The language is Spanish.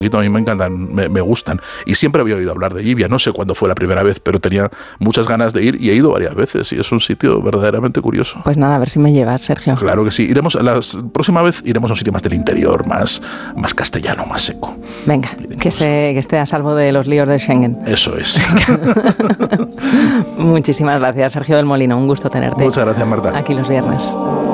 A mí me encantan, me gustan. Y siempre había oído hablar de Llivia. No sé cuándo fue la primera vez, pero tenía muchas ganas de ir y he ido varias veces. Y es un sitio verdaderamente curioso. Pues nada, a ver si me llevas, Sergio. Claro que sí. La próxima vez iremos a un sitio más del interior, más castellano, más seco. Venga, que esté a salvo de los líos de Schengen. Eso es. Muchísimas gracias, Sergio del Molino. Un gusto tenerte. Muchas gracias, Marta. Aquí los viernes.